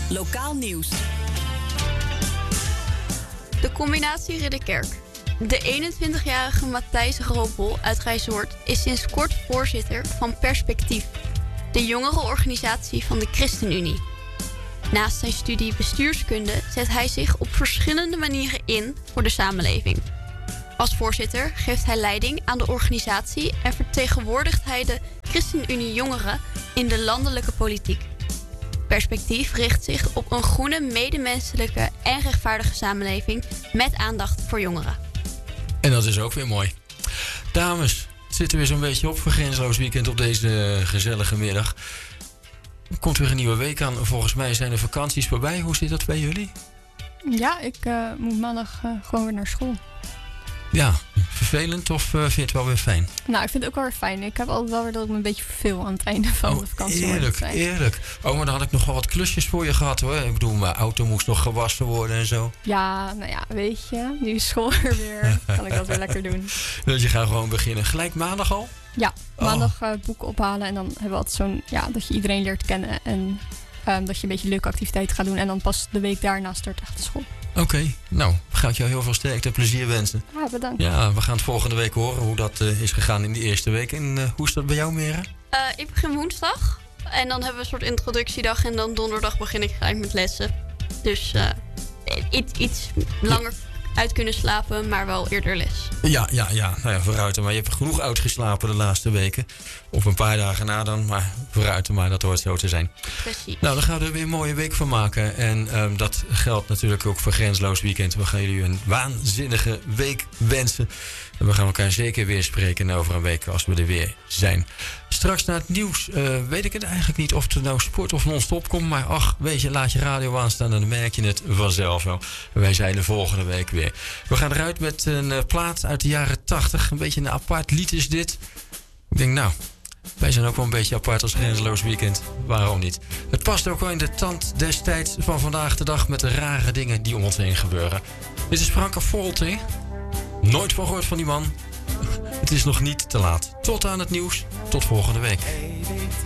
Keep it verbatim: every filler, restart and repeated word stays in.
Lokaal nieuws. De combinatie Ridderkerk. De eenentwintigjarige Matthijs Robel uit Rijsoord is sinds kort voorzitter van Perspectief, de jongerenorganisatie van de ChristenUnie. Naast zijn studie bestuurskunde zet hij zich op verschillende manieren in voor de samenleving. Als voorzitter geeft hij leiding aan de organisatie en vertegenwoordigt hij de ChristenUnie jongeren in de landelijke politiek. Perspectief richt zich op een groene, medemenselijke en rechtvaardige samenleving met aandacht voor jongeren. En dat is ook weer mooi. Dames, het zit er weer zo'n beetje op voor Grenzeloos Weekend op deze gezellige middag. Er komt weer een nieuwe week aan. Volgens mij zijn de vakanties voorbij. Hoe zit dat bij jullie? Ja, ik uh, moet maandag uh, gewoon weer naar school. Ja, vervelend of uh, vind je het wel weer fijn? Nou, ik vind het ook wel weer fijn. Ik heb altijd wel weer dat ik me een beetje verveel aan het einde van oh, de vakantie. Eerlijk, eerlijk. Oh, maar dan had ik nog wel wat klusjes voor je gehad hoor. Ik bedoel, mijn auto moest nog gewassen worden en zo. Ja, nou ja, weet je. Nu is school er weer. Kan ik dat weer lekker doen. Dus je gaat gewoon beginnen. Gelijk maandag al? Ja, maandag uh, boeken ophalen. En dan hebben we altijd zo'n, ja, dat je iedereen leert kennen. En um, dat je een beetje leuke activiteiten gaat doen. En dan pas de week daarna start echt de school. Oké, okay, nou, ga ik jou heel veel sterkte en plezier wensen. Ja, bedankt. Ja, we gaan het volgende week horen hoe dat uh, is gegaan in die eerste week. En uh, hoe is dat bij jou, Mera? Uh, ik begin woensdag. En dan hebben we een soort introductiedag. En dan donderdag begin ik gelijk met lessen. Dus uh, iets, iets langer uit kunnen slapen, maar wel eerder les. Ja, ja, ja. Nou ja, vooruit. Maar je hebt genoeg uitgeslapen de laatste weken. Of een paar dagen na dan. Maar vooruit, maar dat hoort zo te zijn. Precies. Nou, dan gaan we er weer een mooie week van maken. En um, dat geldt natuurlijk ook voor Grenzeloos Weekend. We gaan jullie een waanzinnige week wensen. En we gaan elkaar zeker weer spreken over een week als we er weer zijn. Straks na het nieuws uh, weet ik het eigenlijk niet of er nou sport of non-stop komt. Maar ach, weet je, laat je radio aanstaan en dan merk je het vanzelf wel. Wij zijn de volgende week weer. We gaan eruit met een uh, plaat uit de jaren tachtig. Een beetje een apart lied is dit. Ik denk, nou, wij zijn ook wel een beetje apart als Grenzeloos Weekend. Waarom niet? Het past ook wel in de tand destijds van vandaag de dag met de rare dingen die om ons heen gebeuren. Dit is Franka Volte. Nooit van gehoord van die man. Het is nog niet te laat. Tot aan het nieuws. Tot volgende week.